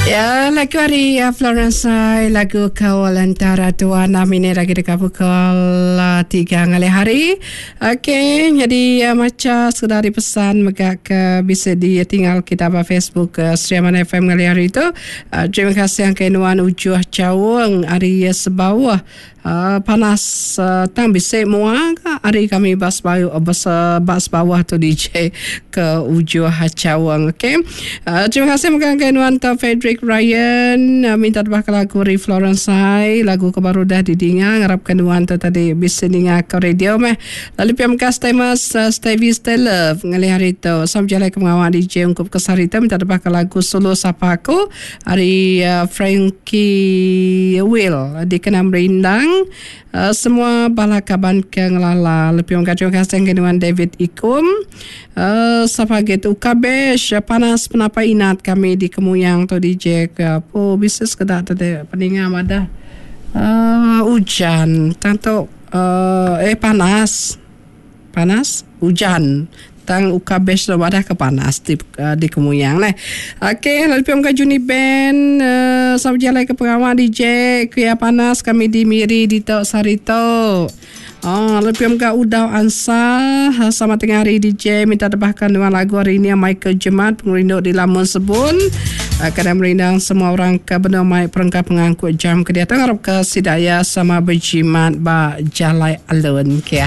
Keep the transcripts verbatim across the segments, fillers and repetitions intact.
Ya, lagu hari uh, Florence Sai, lagu Kawal Antara Tuan Amini lagi dekat pukul uh, tiga ngalih hari. Okey, jadi uh, macam sudah dipesan megak ke bisa ditinggal kita pada Facebook uh, Seriaman F M ngalih hari itu. Uh, terima kasih yang kenuan ujuh cawang hari uh, sebawah. Uh, panas uh, tang bisa muang hari kami bas bawah bas, uh, bas bawah tu D J ke ujuh cawang. Okey, uh, terima kasih mengangkat nuan ta Frederick Ryan uh, minta terbah lagu Ri Florence Hai, lagu kebaru dah didengar ngarapkan nuan tu tadi bisa dengar ke radio meh. Lalu pihak kas temas uh, Stevie Stay Love ngalih hari tu sam jalai ke mengawal D J ungkup kesarita minta terbah lagu Solo Sapa Aku hari uh, Frankie Will di Kenam Rindang. Uh, semua balakaban ke ngelala lebih orang terima kasih dengan David Ikum uh, sapaget ukabesh panas penapa inat kami di Kemuyang tu D J ke apa bisnes kedak tadi peningam ada uh, hujan tanto uh, eh panas panas hujan tang ukabesh wadah ke panas di, uh, di Kemuyang leh. Okey, lalu pihak Juni Band uh, sama jalan ke pengawal D J kuya panas kami di Miri di Tok Sarito. Oh, lalu pihak Udaw Ansa sama tengah hari D J minta tebahkan dengan lagu hari ini Michael Jemat pengurinduk di Lamun Sebun. Uh, kadang merindang semua orang ke benda mai perangkap pengangkut jam ke dia tengah ke Sidaya sama berjimat ba jalai alun ke.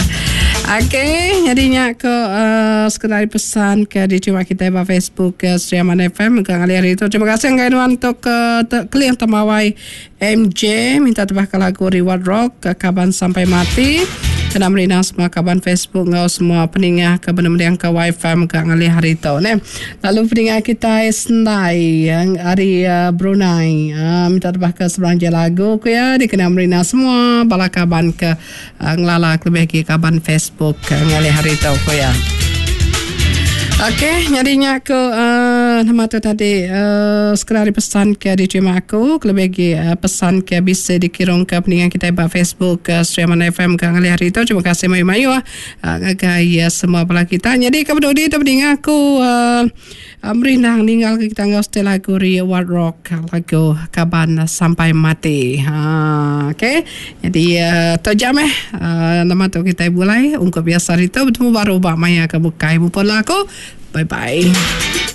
Okey, jadinya ke uh, sekedar pesan ke di cuma kita pada Facebook ke Seriaman F M ke hari itu. Terima kasih yang kainuan untuk ke uh, klien temawai M J minta tebah ke lagu Reward Rock ke kaban sampai mati. Kena merina semua kaban Facebook ngau semua peningah ke benda-benda yang ke Wi-Fi ke hari itu. Ne? Lalu peningah kita Sendai yang hari uh, Brunei uh, minta tebah ke seberang je lagu ke ya di kena merina semua bala kaban ke uh, ngelala lebih ke kaban Facebook ke hari itu ke ya. Okey, nyarinya aku uh, nama tu tadi uh, sekedar pesan ke diterima aku lebih lagi uh, pesan ke bisa dikirong ke peningan kita pada Facebook ke uh, Seriaman F M ke hari itu. Terima kasih mayu-mayu uh, gaya semua pula kita. Jadi kemudian dia peningan aku uh, uh, merindang tinggal kita ngau setel lagu Reward Rock lagu kaban sampai mati. Ha, okey. Jadi uh, tu jam eh uh, nama tu kita mulai ungkap biasa itu bertemu baru bak maya ke bukai pun aku. Bye-bye.